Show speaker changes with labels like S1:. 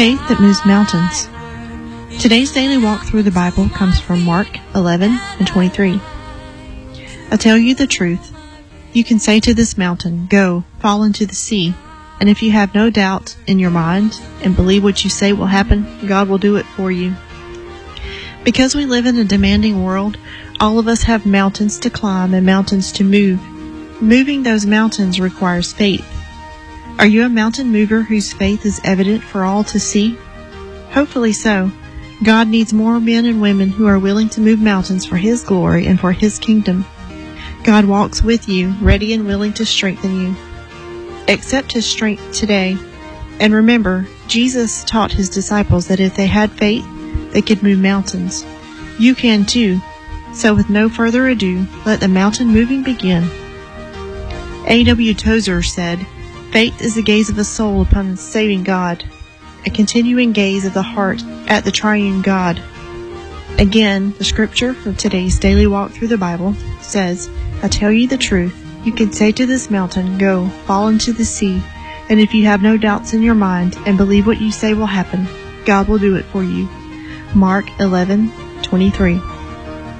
S1: Faith that moves mountains. Today's daily walk through the Bible comes from Mark 11:23. I tell you the truth. You can say to this mountain, "Go, fall into the sea," and if you have no doubt in your mind and believe what you say will happen, God will do it for you. Because we live in a demanding world, all of us have mountains to climb and mountains to move. Moving those mountains requires faith. Are you a mountain mover whose faith is evident for all to see? Hopefully so. God needs more men and women who are willing to move mountains for His glory and for His kingdom. God walks with you, ready and willing to strengthen you. Accept His strength today. And remember, Jesus taught His disciples that if they had faith, they could move mountains. You can too. So with no further ado, let the mountain moving begin. A.W. Tozer said, "Faith is the gaze of the soul upon the saving God, a continuing gaze of the heart at the triune God." Again, the scripture for today's daily walk through the Bible says, "I tell you the truth. You can say to this mountain, 'Go, fall into the sea,' and if you have no doubts in your mind and believe what you say will happen, God will do it for you." Mark 11:23.